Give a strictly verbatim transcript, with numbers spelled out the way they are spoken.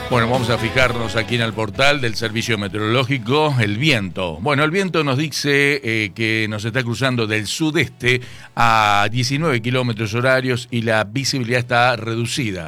Bueno, vamos a fijarnos aquí en el portal del Servicio Meteorológico, el viento. Bueno, el viento nos dice eh, que nos está cruzando del sudeste a diecinueve kilómetros horarios y la visibilidad está reducida.